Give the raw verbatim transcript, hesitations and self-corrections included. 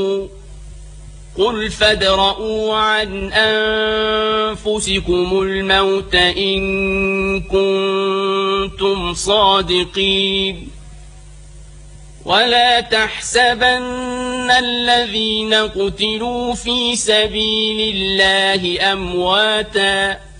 قل فادرءوا عن أنفسكم الموت إن كنتم صادقين ولا تحسبن الذين قتلوا في سبيل الله أمواتاً